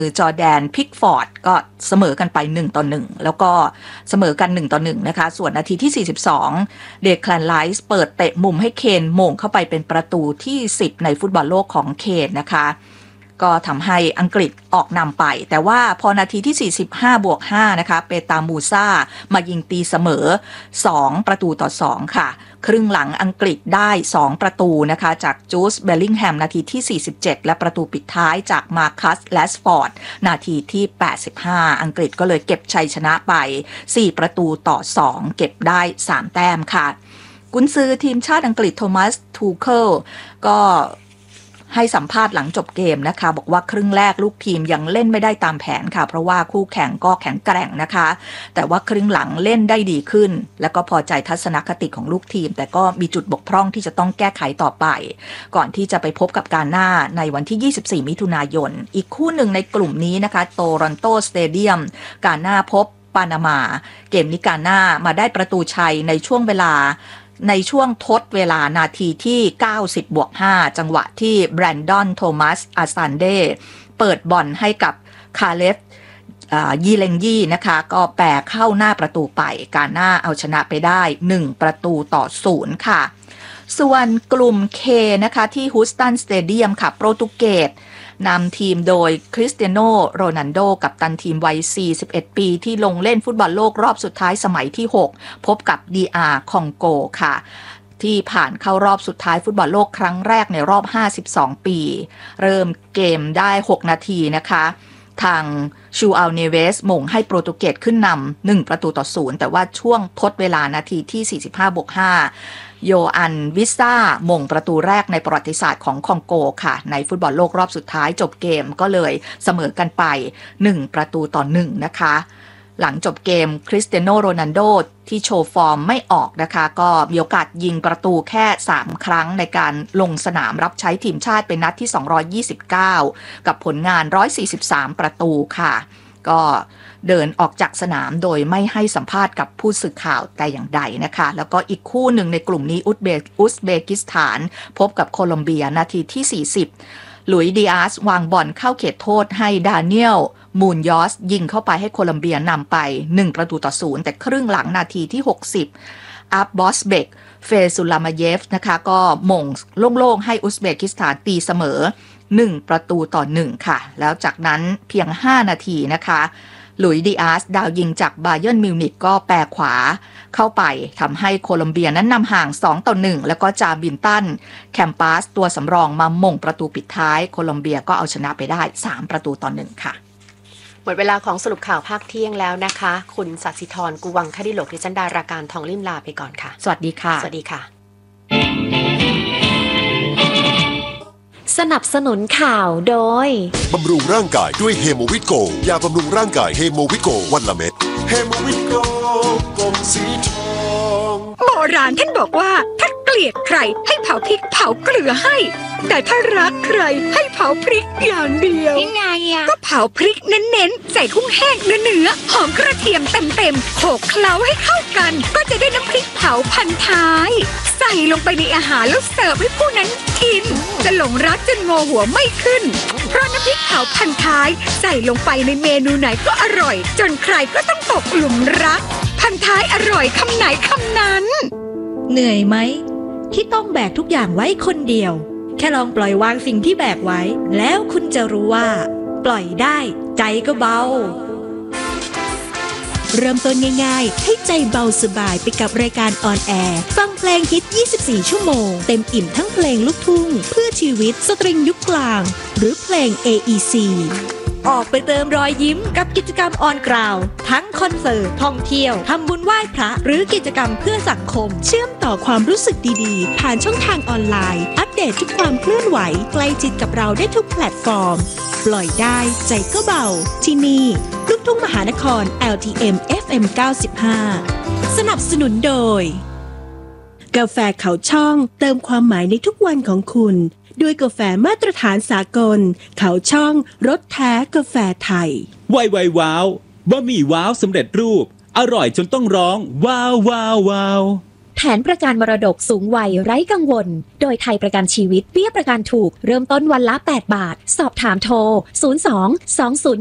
จอร์แดนพิกฟอร์ดก็เสมอกันไป1-1แล้วก็เสมอกัน1-1นะคะส่วนนาทีที่42เดคลันไรส์เปิดเตะมุมให้เคนโมงเข้าไปเป็นประตูที่10ในฟุตบอลโลกของเคนนะคะก็ทำให้อังกฤษออกนำไปแต่ว่าพอนาทีที่45+5นะคะเปตามูซ่ามายิงตีเสมอ2-2ค่ะครึ่งหลังอังกฤษได้2ประตูนะคะจากจูสเบลลิงแฮมนาทีที่47และประตูปิดท้ายจากมาร์คัสแรชฟอร์ดนาทีที่85อังกฤษก็เลยเก็บชัยชนะไป4-2เก็บได้3แต้มค่ะกุนซือทีมชาติอังกฤษโทมัสทูเคิลก็ให้สัมภาษณ์หลังจบเกมนะคะบอกว่าครึ่งแรกลูกทีมยังเล่นไม่ได้ตามแผนค่ะเพราะว่าคู่แข่งก็แข็งแกร่งนะคะแต่ว่าครึ่งหลังเล่นได้ดีขึ้นแล้วก็พอใจทัศนคติของลูกทีมแต่ก็มีจุดบกพร่องที่จะต้องแก้ไขต่อไปก่อนที่จะไปพบกับกาน่าในวันที่24มิถุนายนอีกคู่หนึ่งในกลุ่มนี้นะคะโตรอนโตสเตเดียมกาน่าพบปานามาเกมนี้กาน่ามาได้ประตูชัยในช่วงทดเวลานาทีที่90+5จังหวะที่แบรนดอนโทมัสอาซันเดเปิดบอลให้กับคาเลฟยีเลงยี่นะคะก็แปรเข้าหน้าประตูไปกาน่าเอาชนะไปได้1-0ค่ะส่วนกลุ่ม K นะคะที่ฮูสตันสเตเดียมค่ะโปรตุเกสนำทีมโดยคริสเตียโนโรนัลโดกัปตันทีมวัย41ปีที่ลงเล่นฟุตบอลโลกรอบสุดท้ายสมัยที่6พบกับ DR คองโกค่ะที่ผ่านเข้ารอบสุดท้ายฟุตบอลโลกครั้งแรกในรอบ52ปีเริ่มเกมได้6นาทีนะคะทางชูอัลเนเวสมงให้โปรตุเกสขึ้นนำ1-0แต่ว่าช่วงทดเวลานาทีที่45+5โยอันวิซ่ามงประตูแรกในประวัติศาสตร์ของคองโกค่ะในฟุตบอลโลกรอบสุดท้ายจบเกมก็เลยเสมอกันไป1-1นะคะหลังจบเกมคริสเตียโนโรนัลโดที่โชว์ฟอร์มไม่ออกนะคะก็มีโอกาสยิงประตูแค่3ครั้งในการลงสนามรับใช้ทีมชาติเป็นนัดที่229กับผลงาน143ประตูค่ะก็เดินออกจากสนามโดยไม่ให้สัมภาษณ์กับผู้สื่อข่าวแต่อย่างใดนะคะแล้วก็อีกคู่หนึ่งในกลุ่มนี้อุซเบกิสถานพบกับโคลอมเบียนาทีที่40หลุยส์ดิอาสวางบอลเข้าเขตโทษให้ดาเนียลมูนยอสยิงเข้าไปให้โคลอมเบียนำไป1-0แต่ครึ่งหลังนาทีที่60อับบอสเบกเฟซุลามาเยฟนะคะก็มงโล่งๆให้อุซเบกิสถานตีเสมอ1-1ค่ะแล้วจากนั้นเพียง5นาทีนะคะหลุยส์ดิอาสดาวยิงจากบาเยิร์นมิวนิกก็แปรขวาเข้าไปทำให้โคลอมเบียนั้นนำห่าง2-1แล้วก็จาบินตันแคมปัสตัวสำรองมามงประตูปิดท้ายโคลอมเบียก็เอาชนะไปได้3-1ค่ะหมดเวลาของสรุปข่าวภาคเที่ยงแล้วนะคะคุณสัสิธรกุวังคดิโลกดิฉันดาราการทองลิ่มลาไปก่อนค่ะสวัสดีค่ะสวัสดีค่ะสนับสนุนข่าวโดยบำรุงร่างกายด้วยเฮโมวิโกยาบำรุงร่างกายเฮโมวิโกวันละเม็ดเฮโมวิโกกลมสีทองโบราณท่านบอกว่าถ้าเกลียดใครให้เผาพริกเผาเกลือให้แต่ถ้ารักใครให้เผาพริกอย่างเดียวยังไงอะก็เผาพริกเน้นๆใส่กุ้งแห้งเนื้อหอมกระเทียมเต็มๆโขลกเคล้าให้เข้ากันก็จะได้น้ำพริกเผาพันท้ายใส่ลงไปในอาหารแล้วเสิร์ฟให้ผู้นั้นกินจะหลงรักจนงอหัวไม่ขึ้นเพราะน้ำพริกเผาพันท้ายใส่ลงไปในเมนูไหนก็อร่อยจนใครก็ต้องตกหลุมรักพันท้ายอร่อยคำไหนคำนั้นเหนื่อยไหมที่ต้องแบกทุกอย่างไว้คนเดียวแค่ลองปล่อยวางสิ่งที่แบกไว้แล้วคุณจะรู้ว่าปล่อยได้ใจก็เบาเริ่มต้นง่ายๆให้ใจเบาสบายไปกับรายการออนแอร์ฟังเพลงฮิต24ชั่วโมงเต็มอิ่มทั้งเพลงลูกทุ่งเพื่อชีวิตสตริงยุคกลางหรือเพลง AEC ออกไปเติมรอยยิ้มกับกิจกรรมออนกราวทั้งคอนเสิร์ตท่องเที่ยวทำบุญไหว้พระหรือกิจกรรมเพื่อสังคมเชื่อมต่อความรู้สึกดีๆผ่านช่องทางออนไลน์อัปเดตทุกความเคลื่อนไหวใกล้ชิดกับเราได้ทุกแพลตฟอร์มปล่อยได้ใจก็เบาที่นี่ลูกทุ่งมหานคร LTM FM 95สนับสนุนโดยกาแฟเขาช่องเติมความหมายในทุกวันของคุณด้วยกาแฟมาตรฐานสากลเขาช่องรสแท้กาแฟไทยไวว้าวบะหมี่ว้าวสำเร็จรูปอร่อยจนต้องร้องว้าวว้าวว้าวผนประกันมรดกสูงวัยไร้กังวลโดยไทยประกันชีวิตเบี้ยประกันถูกเริ่มต้นวันละ8 บาทสอบถามโทร02 20